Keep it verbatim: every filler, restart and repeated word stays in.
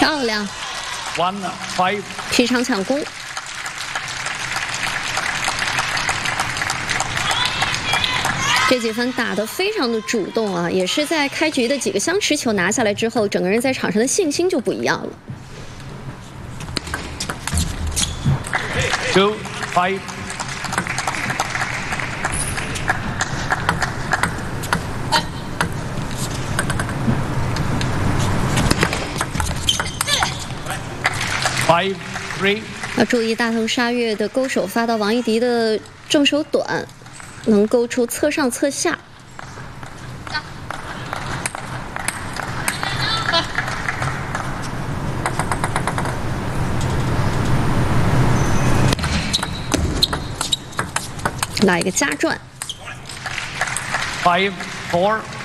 漂亮 One five. 皮长抢攻。这几分打得非常的主动啊，也是在开局的几个相持球拿下来之后，整个人在场上的信心就不一样了。 Two five. Five three. 要注意大头沙月的勾手发到王一迪的正手短，能勾出侧上侧下。来一个加转。 Five four.